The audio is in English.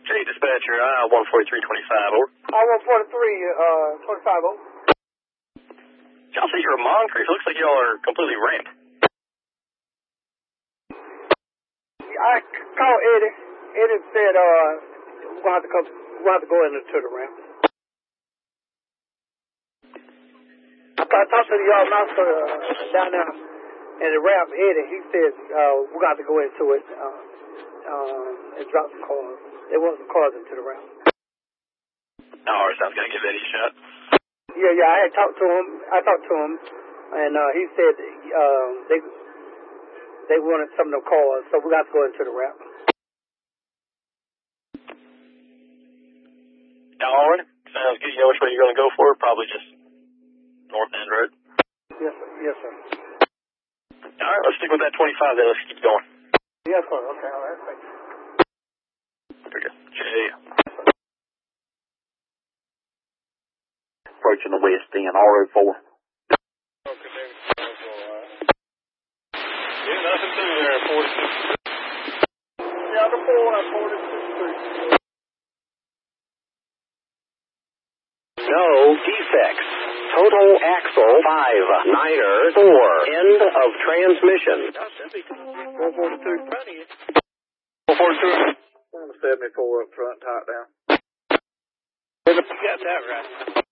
Hey, dispatcher, 14325, over. 143, 25, over. Y'all say you're a Moncrief. It looks like y'all are completely ramped. I called Eddie. Eddie said, we're going to have to go into the ramp. I talked to the yard master down there in the ramp, Eddie. He said, we're going to have to go into it and drop some cars. They want some cars into the ramp. Oh, so I was going to give Eddie a shot. Yeah, I had talked to him. And he said they wanted some of the cars, so we got to go into the ramp. All right. Sounds good. You know which way you're going to go for? Probably just North End Road. Yes, sir. Yes, sir. All right, let's stick with that 25 then. Let's keep going. Yes, sir. Okay, all right. Thank you. Very good. Jay. Approaching the west end, R04. Okay, David. Yeah, nothing to there, 46. Yeah, the 4 and 46. No defects. Total axle 5, Niner 4. End of transmission. 442. 442. 74 up front, top down. You got that right.